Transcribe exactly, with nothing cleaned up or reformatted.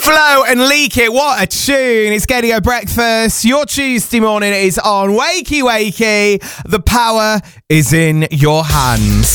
Flow and Leak It, what a tune. It's Gaydio Breakfast. Your Tuesday morning is on. Wakey, wakey. The power is in your hands.